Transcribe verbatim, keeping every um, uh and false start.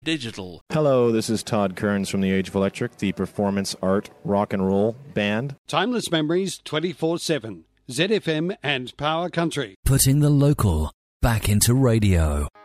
Digital. Hello, this is Todd Kearns from the Age of Electric, the performance art rock and roll band. Timeless Memories twenty-four seven. Z F M and Power Country. Putting the local back into radio.